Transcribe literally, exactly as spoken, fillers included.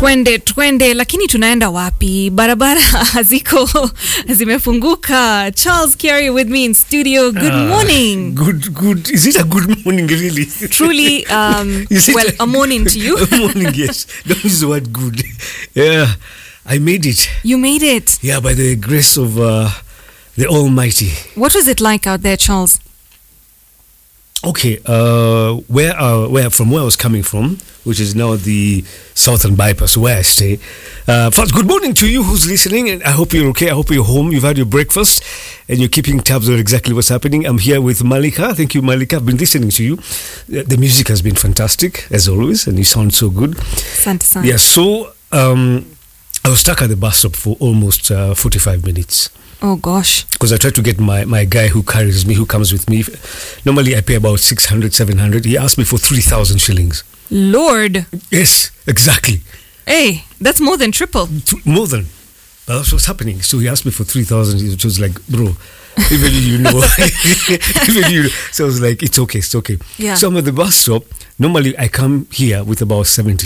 Twende, twende, lakini tunaenda wapi? Barabara haziko zimefunguka. Charles Carey with me in studio. Good uh, morning. Good, good. Is it a good morning, really? Truly, um, well, a, a morning to you. A morning, yes. Don't use the word good. Yeah, I made it. You made it? Yeah, by the grace of uh, the Almighty. What was it like out there, Charles? Okay, uh, where, uh, where from where I was coming from, which is now the Southern Bypass, where I stay. Uh, first, good morning to you who's listening, and I hope you're okay. I hope you're home. You've had your breakfast, and you're keeping tabs on exactly what's happening. I'm here with Malika. Thank you, Malika. I've been listening to you. The music has been fantastic, as always, and you sound so good. Santa Santa. Yeah, so um, I was stuck at the bus stop for almost uh, forty-five minutes. Oh gosh. Because I tried to get my, my guy who carries me, who comes with me. Normally I pay about six hundred, seven hundred. He asked me for three thousand shillings. Lord. Yes, exactly. Hey, that's more than triple. Th- more than. But that's what's happening. So he asked me for three thousand. It was like, bro, even you know. even you know. So I was like, it's okay, it's okay. Yeah. So I'm at the bus stop. Normally I come here with about seventy